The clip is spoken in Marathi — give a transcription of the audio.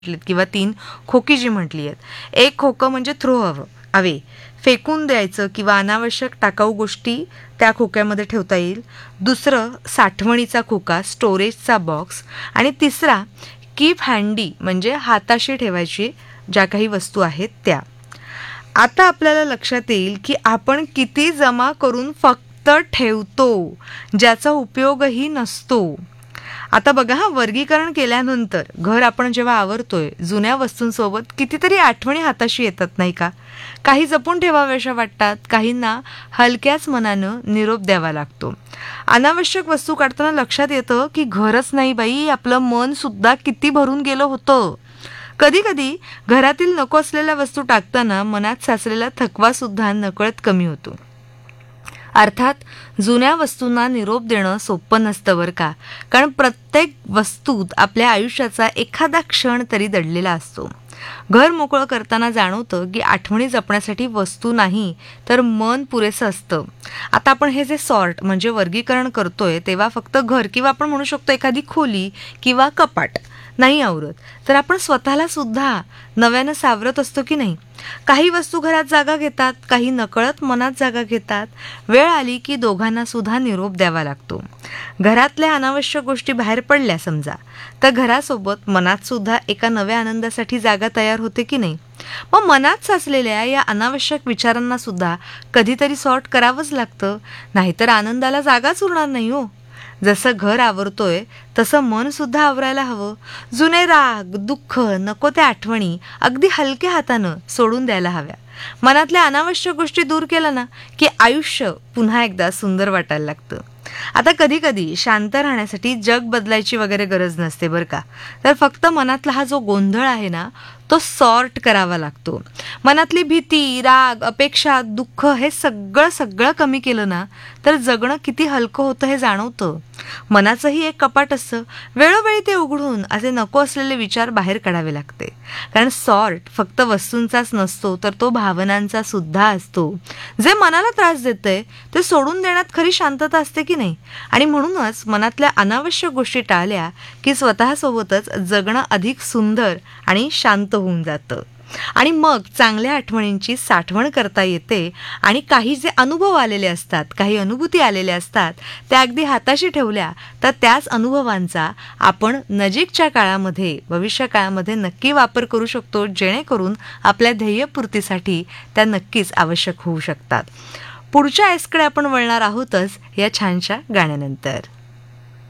किंवा 3 खोकी जी म्हटली आहेत. एक खोकं म्हणजे थ्रो अवे, फेकून द्यायचं किंवा अनावश्यक टाकाऊ गोष्टी त्या खोक्यामध्ये ठेवता येईल. दुसरं साठवणीचा खोका, स्टोरेजचा बॉक्स. आणि तिसरा कीप हँडी म्हणजे हाताशी ठेवायची ज्या काही वस्तू आहेत त्या. आता आपल्याला लक्षात येईल की आपण किती जमा करून फक्त ठेवतो, ज्याचा उपयोगही नसतो. आता बघा वर्गीकरण केल्यानंतर घर आपण जेव्हा आवरतोय जुन्या वस्तूंसोबत कितीतरी आठवणी हाताशी येतात नाही का. काही जपून ठेवाव्याशा वाटतात, काहींना हलक्याच मनानं निरोप द्यावा लागतो. अनावश्यक वस्तू काढताना लक्षात येतं की घरच नाही बाई, आपलं मन सुद्धा किती भरून गेलं होतं. कधी कधी घरातील नको असलेल्या वस्तू टाकताना मनात साचलेला थकवा सुद्धा नकळत कमी होतो. अर्थात जुन्या वस्तूंना निरोप देणं सोपं नसतं बरं का, कारण प्रत्येक वस्तूत आपल्या आयुष्याचा एखादा क्षण तरी दडलेला असतो. घर मोकळं करताना जाणवतं की आठवणी जपण्यासाठी वस्तू नाही तर मन पुरेसं असतं. आता आपण हे जे सॉर्ट म्हणजे वर्गीकरण करतोय तेव्हा फक्त घर किंवा आपण म्हणू शकतो एखादी खोली किंवा कपाट नाही आवरत, तर आपण स्वतःला सुद्धा नव्यानं सावरत असतो की नाही. काही वस्तू घरात जागा घेतात, काही नकळत मनात जागा घेतात. वेळ आली की दोघांना सुद्धा निरोप द्यावा लागतो. घरातल्या अनावश्यक गोष्टी बाहेर पडल्या समजा, तर घरासोबत मनात सुद्धा एका नव्या आनंदासाठी जागा तयार होते की नाही. मग मनात साचलेल्या या अनावश्यक विचारांना सुद्धा कधीतरी सॉर्ट करावंच लागतं, नाहीतर आनंदाला जागाच उरणार नाही हो. जसं घर आवरतोय तसं मन सुद्धा आवरायला हवं. जुने राग, दुःख, नको त्या आठवणी अगदी हलक्या हातानं सोडून द्यायला हव्या. मनातल्या अनावश्यक गोष्टी दूर केल्या ना की आयुष्य पुन्हा एकदा सुंदर वाटायला लागतं. आता कधी कधी शांत राहण्यासाठी जग बदलायची वगैरे गरज नसते बरं का, तर फक्त मनातला हा जो गोंधळ आहे ना तो सॉर्ट करावा लागतो. मनातली भीती, राग, अपेक्षा, दुःख हे सगळं कमी केलं ना तर जगणं किती हलकं होतं हे जाणवतं. मनाचंही एक कपाट असतं, वेळोवेळी ते उघडून असे नको असलेले विचार बाहेर काढावे लागते. कारण सॉर्ट फक्त वस्तूंचाच नसतो तर तो भावनांचा सुद्धा असतो. जे मनाला त्रास देतंय ते सोडून देण्यात खरी शांतता असते की नाही. आणि म्हणूनच मनातल्या अनावश्यक गोष्टी टाळल्या की स्वतःसोबतच जगणं अधिक सुंदर आणि शांत होऊन जातं. आणि मग चांगल्या आठवणींची साठवण करता येते. आणि काही जे अनुभव आलेले असतात, काही अनुभूती आलेल्या असतात, त्या अगदी हाताशी ठेवल्या तर त्याच अनुभवांचा आपण नजीकच्या काळामध्ये, भविष्य काळामध्ये नक्की वापर करू शकतो, जेणेकरून आपल्या ध्येयपूर्तीसाठी त्या नक्कीच आवश्यक होऊ शकतात. पुढच्या एसकडे आपण वळणार आहोतच या छानशा गाण्यानंतर.